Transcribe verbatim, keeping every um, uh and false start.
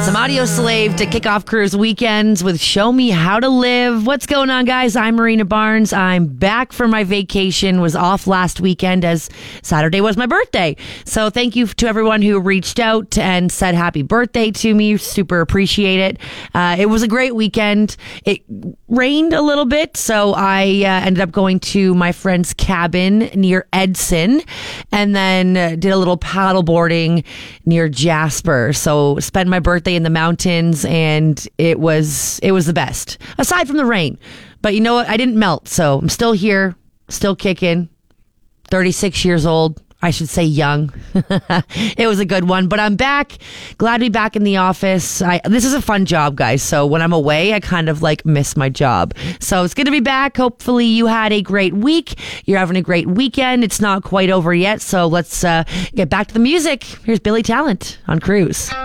Some Audio Slave to kick off Cruise weekends with Show Me How to Live. What's going on, guys? I'm Marina Barnes. I'm back from my vacation. Was off last weekend as Saturday was my birthday. So thank you to everyone who reached out and said happy birthday to me. Super appreciate it. Uh, it was a great weekend. It rained a little bit, so I uh, ended up going to my friend's cabin near Edson and then uh, did a little paddle boarding near Jasper. So spent my birthday in the mountains, and it was it was the best, aside from the rain. But you know what? I didn't melt, so I'm still here, still kicking. thirty-six years old. I should say young. It was a good one, but I'm back. Glad to be back in the office. I, this is a fun job, guys. So when I'm away, I kind of like miss my job. So it's good to be back. Hopefully you had a great week. You're having a great weekend. It's not quite over yet. So let's uh, get back to the music. Here's Billy Talent on Cruise.